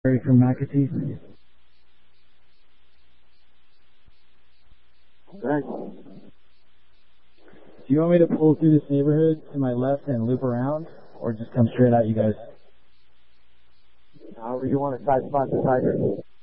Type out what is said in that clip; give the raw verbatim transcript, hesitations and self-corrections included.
Barry from McAtee. Thanks. Do you want me to pull through this neighborhood to my left and loop around, or just come straight at you guys? However you want to side spot the Tiger.